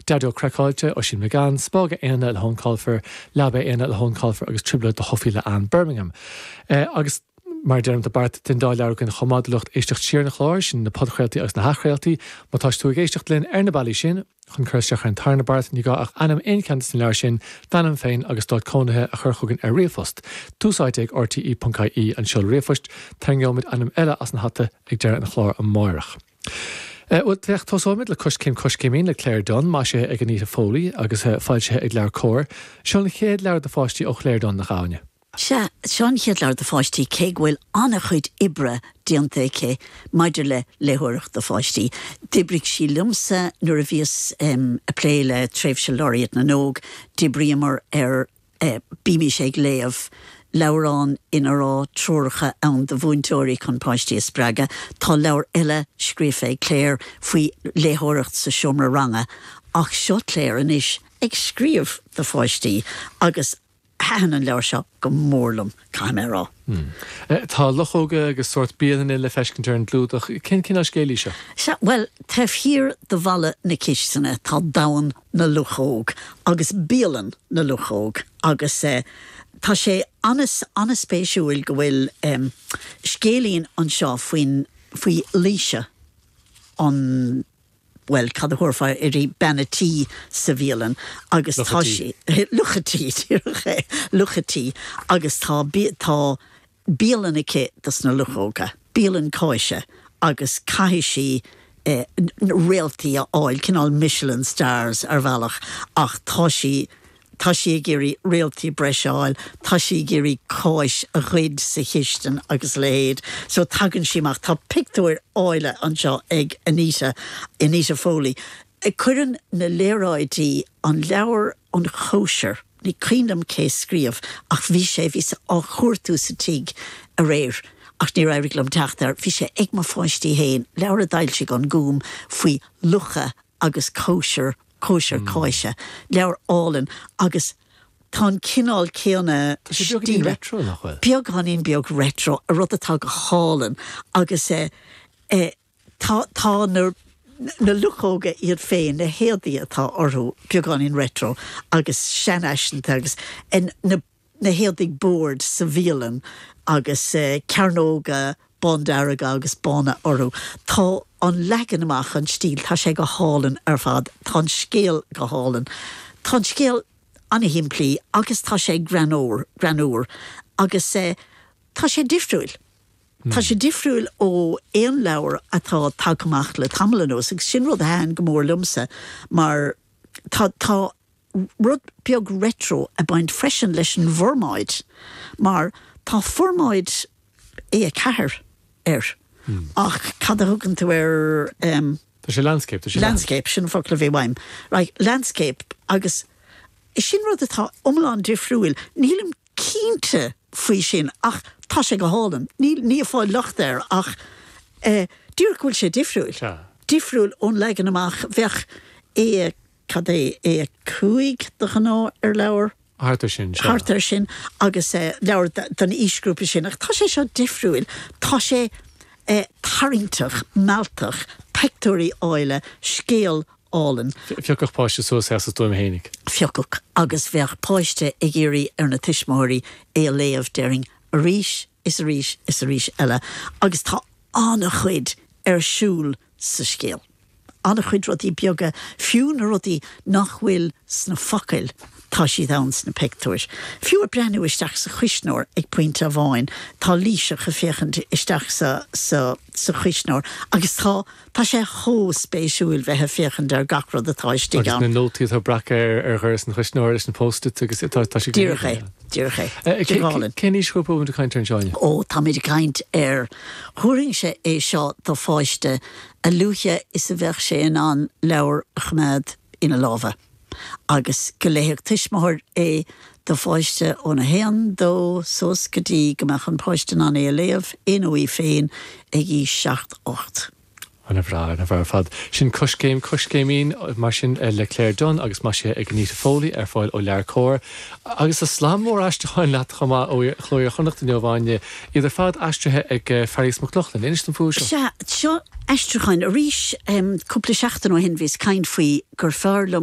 Deadú Craáilte ó sin meán spága éana le Honcolfer, leaba éana le Honcolfer agus tribla de hofiile an Birmingham. Agus mar dearm de bart den dáilear gon chomadlucht éisteach tíar na chláir sin na podcréaltaí agus na hachréaltaí, má tá tú géisteach linn ar na bailí sin, chun chuisteach an tarna bart ní gá ach anam éoncantas na leir sin, danam féin agus dát cónathe a chur chugann ar réfost. Túsáid ag rte.caí an siúl réfost, tangeomid anam eile as na hata ag dear na chláir an máireach. Techt tosómid le coscéimín le Claire Dunn, má sé ag Anita Foley agus fáilte ag leir cóir, seán chéad leir de fáistí ó Claire Dunn na gáine. Sean Hitler de fáistí cé bhfuil anna chuid ibre dianta cé maidir le léthireach de fáistí. Dibrig sí lumsa nuair a bhíos a pléile tréimhse laureate na nóg, dibríamar bíimi sé léamh leabhrán ina rá trúracha ann de bhúntóirí chun páistí spraga, tá leabhar eile scríofa Claire faoi léthireacht sa siomra ranga, ach seo Claire inis ag scríomh de fáistí agus Hahan an leir seo go mórlam caimérá. Tá lochóga agus sort bíanana le feiscintear an glúdach, cin a scéilí seo? Well, taobh hir de bhalle na ciisteanna tá dahan na luchóg, agus bíalan na luchóg, agus tá sé anas spéisiúil go bhfuil scéalaíonn an seo faoi líise an well, cad a thuirfá irí benatí sa bhíalan, agus tá sé luchatí, agus tá bíalan ice das na luchóga, bíalan cáise, agus caiisi réaltaí a áil, cinál Michelin stars ar bhealach, ach tá sí géirí réaltaí breiseáil, tá sí géirí cáis a chuid sa chiisten agus léad. So tagann síach tá pictúir áile an seo ag Anita Foley. Cuireann na léráidí an leabhar an chóisiir, ní cíndam cé scríomh, ach bhí sé bhí á chuirtú sa tíg a réir. Ach ní raibh glum teachtar, bhí sé ag má fáistí héin, leabhar a dail sig an gúm faoi lucha agus cóisiir cáise, leabhar álan, agus tá cinál céanna stíle. Retro nachfuil? Beag hanín beag retro, a rud atá go hálan, agus tá na luchóga iad féin, na héadaí atá orthú, beag hanín retro, agus seanaisin agus na héadaigh board sa bhíalan, agus cearnóga, bondaraga agus bána orthú. Tá an legan amach an stíl, tá sé go hálan ar fad, tá scéal go hálan. Tá scéal anna himplí, agus tá sé granúr, agus tá sé difriúil. Tá sé difriúil ó éon leabhar atá tagamach le tamlanós, agus sin rud hain go mór lumsa, mar tá rud beag retro a baint freisin leis an bhormáid, mar tá formáid a cethir ach cad a thugann tú Tá sé landscape. Landscape sin fo le bhíhhaim. Right, landscape agus is sin rud atá omláin difriúil, nílim cínte faoi sin, ach tá sé go hálan, ní fáil locht ar, ach dúrhfuil sé difriúil. Difriúil ón legan amach bheith cad cuaig do gná ar leabhar. Hartar sin, agus leabhar den ísgrúpa sin, ach tá sé seo difriúil, tá sé tarintach, maltach, pectóirí áile, scéal álan. Fiocach páiste so sa dúim hénig. Fiocach, agus bheith páiste ag géirí ar na tuismóirí léamh dearing a ríis is a ríis eile, agus tá anna chuid ar siúl sa scéal. Anna chuid rudí beaga fiú na rudí nach bhfuil sna focail tá si dans na pectóir. Fiú a brenn isteach sa chuisnóir ag pointe a bháin, tá líise go féchant isteach sa chuisnóir, agus tá sé spéisiúil bheithe féchant ar gachrad atá istí gan. Agus na nótaí tá braca ar chuirs na chuisnóir is na post-it agus tá sé Díorché. Cén ísgrúpa bhain caint ar seáin? Tá mé caint ar thuirring sé é seo do fáiste a luúthe is a bheith sé an leabhar chméad ina lábha. Agus go léigh tuismóir do fáiste ó na héan dó sos go dtí go meach an páiste an léamh inúí féin ag í 7-8. Anna bhar fad. Sin coscéimín mar sin le Claire Dunn agus mar sé ag Anita Foley ar fáil ó lear cóir. Agus a slám mór aisteáin leat chumá ó chlóir chunacht na neomháine idir fad aistrithe ag Ferris McLaughlin. Inis an fúil seo? Seo aisteáin a ríis cúpla seachtain ó hin bhís caint faoi gur fearlam